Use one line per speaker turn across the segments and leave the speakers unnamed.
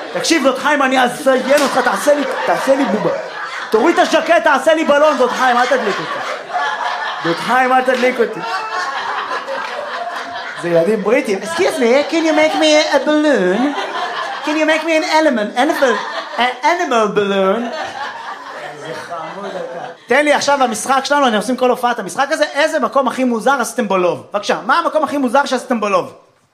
תקשיב, זאת חיים, אני אזיין אותך, תעשה לי בובה. תוריד את השקט, תעשה לי בלון, זאת חיים, אל תדליק אותי. זאת חיים, אל תדליק אותי. זה ילדים בריטים. Excuse me, can you make me a balloon? Can you make me an animal balloon? זה חמוד דקה. תן לי עכשיו המשחק שלנו, אני עושים כל הופעת המשחק הזה, איזה מקום הכי מוזר עשיתם בלוב? בבקשה, מה המקום הכי מוזר שעשיתם בלוב?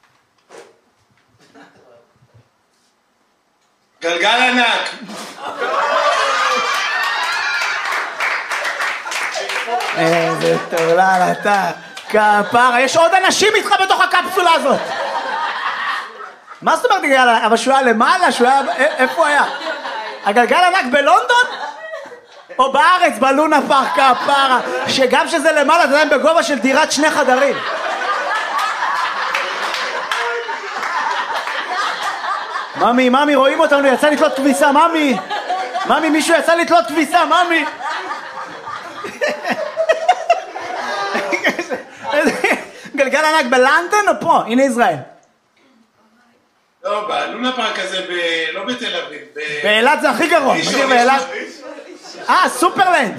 גלגל ענק.
איזה טורלל אתה, כפרה, יש עוד אנשים איתך בתוך הקפסולה הזאת. מה זאת אומרת גלגל ענק? אבל שהוא היה למעלה, איפה הוא היה? הגלגל ענק בלונדון? או בארץ, בלונה פארק, כפרה, שגם שזה למעלה, אתה יודע, בגובה של דירת 2 חדרים. ממי, רואים אותנו, יצא לתלות כביסה, ממי, מישהו יצא לתלות כביסה, ממי. גלגל ענק בלונדון או פה? הנה ישראל.
לא, בלונה פארק הזה, לא בתל אביב.
באילת זה הכי גרוע. סופרלנד.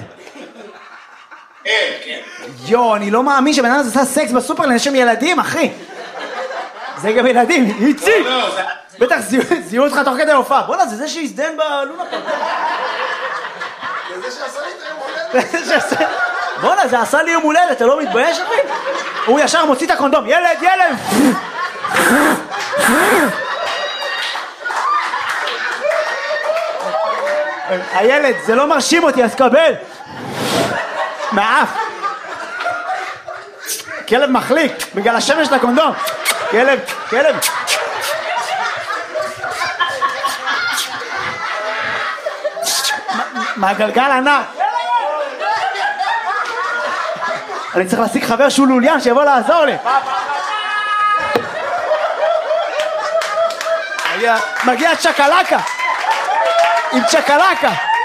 כן.
יו, אני לא מאמין שבן אדם עשה סקס בסופרלנד, יש שם ילדים, אחי. זה גם ילדים, איציק. בטח זיהו אותך תוך כדי הופעה. בוא'נה, זה שהזדן בלונה פארק.
זה שעשה לי את היום הולדת.
בוא'נה, זה עשה לי יום הולדת, אתה לא מתבייש, אחי? הוא ישר מוציא את הקונדום, ילד! הילד, זה לא מרשים אותי, אז קבל. מהאף. כלב מחליק, בגלל השמש של הקונדום. כלב. מהגלגל ענק. אני צריך להשיג חבר שהוא לוליין שיבוא לעזור לי. מגיע צ'קלקה. עם צ'קלקה.